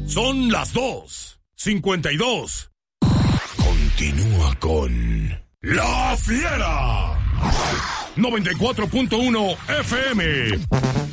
Son las 2:52. Continúa con La Fiera 94.1 FM.